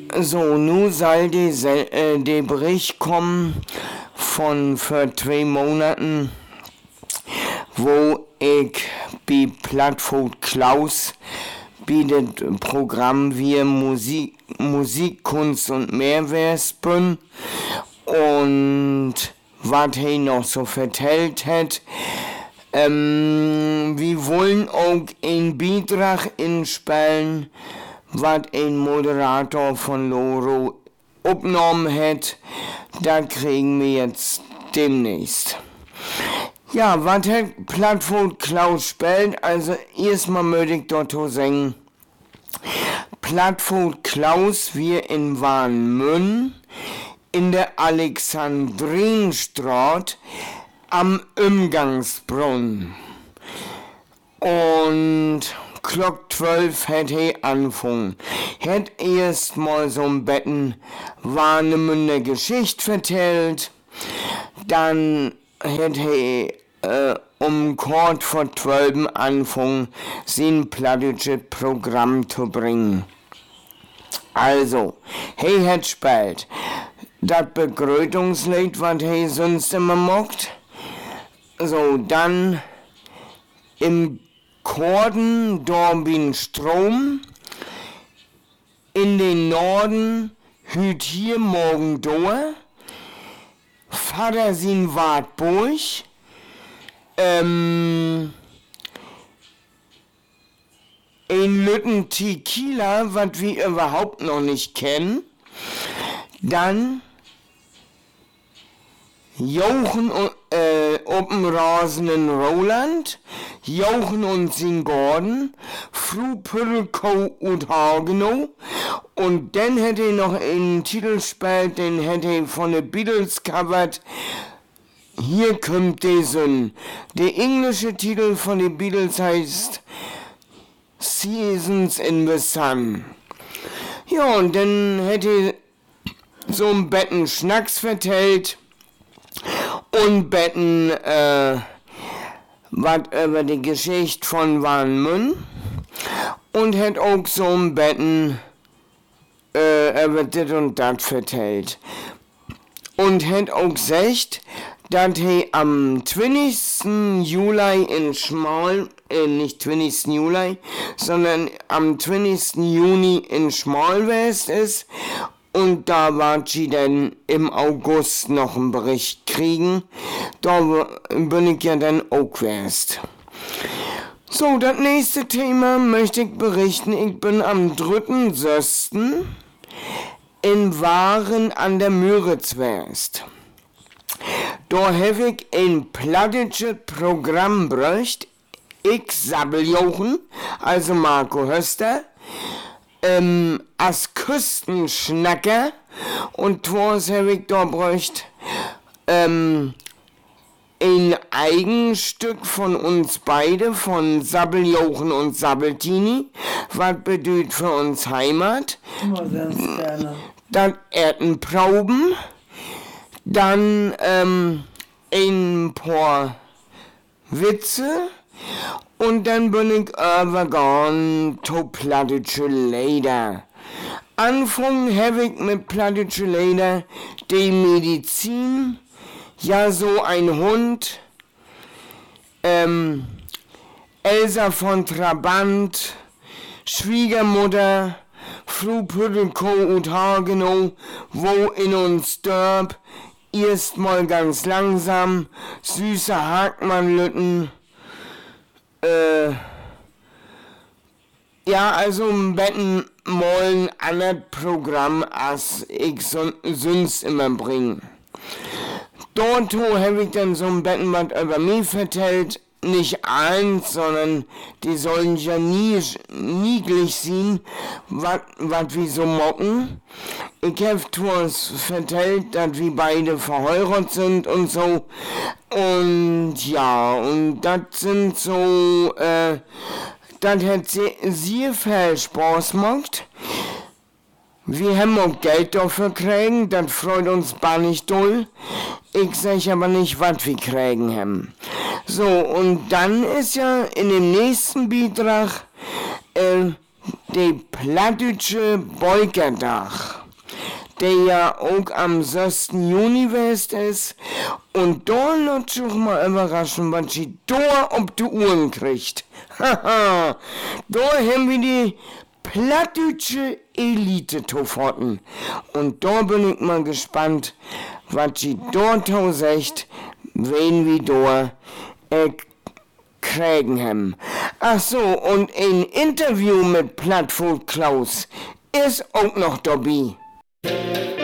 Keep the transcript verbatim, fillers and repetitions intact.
So, nu soll die, Sel- äh, der Bericht kommen von vor zwei Monaten, wo ich bei Plattform Klaus bei dem Programm wie Musik, Musik, Kunst und Mehrwert bin und was er noch so vertellt hat. Ähm, wir wollen auch einen Beitrag inspielen, was ein Moderator von Loro aufgenommen hat. Das kriegen wir jetzt demnächst. Ja, was hat Plattform Klaus spielt? Also erstmal möchte ich dort sagen, Plattform Klaus, wir in Warnmünn, in der Alexandrinstraße am Umgangsbrunnen. Und Glock zwölf hat er angefangen. Hat erst mal so ein Betten Warnemünder Geschichte vertellt, dann hat er äh, um kurz vor zwölf angefangen, sein plattisches Programm zu bringen. Also, er hat gespielt das Begrüßungslied, was er sonst immer macht. So, dann im Korden Dorbin Strom, in den Norden hüt hier morgen door, Vater sin Wartburg, ähm, in Lütten Tequila, was wir überhaupt noch nicht kennen, dann Jochen und äh, Oppenrasen Roland, Jochen und Singorden, Fru Pürrkow und Hagenow und dann hätte er noch einen Titel gespielt, den hätte er von den Beatles covered. Hier kommt der Sinn. Der englische Titel von den Beatles heißt Seasons in the Sun. Ja, und dann hätte er so ein Betten Schnacks vertellt und Betten, äh, was über die Geschichte von Warnmünn und hat auch so ein Betten, äh, über das und das vertellt. Und hat auch gesagt, dass er am zwanzigsten Juli in Schmal, äh, nicht zwanzigsten Juli, sondern am zwanzigsten Juni in Schmalwest ist. Und da wird sie dann im August noch einen Bericht kriegen. Da bin ich ja dann auch gewesen. So, das nächste Thema möchte ich berichten. Ich bin am dritten Sösten in Waren an der Müritzwest. Da habe ich ein plattisches Programm bräucht. Ich Sabbeljochen, also Marco Höster, Ähm, als Küstenschnacker und was habe ich da bräucht ähm, ein Eigenstück von uns beide, von Sabbeljochen und Sabbeltini, was bedeutet für uns Heimat. Dann Erdenproben, dann ähm, ein paar Witze. Und dann bin ich übergegangen zu plattische Leder. Anfangen habe ich mit plattische Leder die Medizin, ja so ein Hund, ähm, Elsa von Trabant, Schwiegermutter, Fru Pürrkow und Hagenow, wo in uns Dörp, erstmal ganz langsam, süße Hagmannlütten, Äh, ja, also im Betten mal ein anderes Programm, als ich son- sonst immer bringe. Dort habe ich dann so ein Betten, was über mich vertellt, nicht eins, sondern die sollen ja nie niedlich sein, was wir so mocken. Ich habe uns vertellt, dass wir beide verheiratet sind und so. Und ja, und das sind so, äh, das hat sehr, sehr viel Spaß gemacht. Wir haben auch Geld dafür kriegen, das freut uns bar nicht doll. Ich sag aber nicht, was wir kriegen haben. So, und dann ist ja in dem nächsten Beitrag äh, der plattische Beukerdach. der ja auch am sechsten Juni west ist. Und da lässt sich mal überraschen, was sie da auf die Uhren kriegt. Haha, da haben wir die plattdeutsche Elite-Tofotten. Und da bin ich mal gespannt, was sie dort sagt, wen wir da äh, kriegen haben. Ach so, und ein Interview mit Plattfoot Klaus ist auch noch dabei.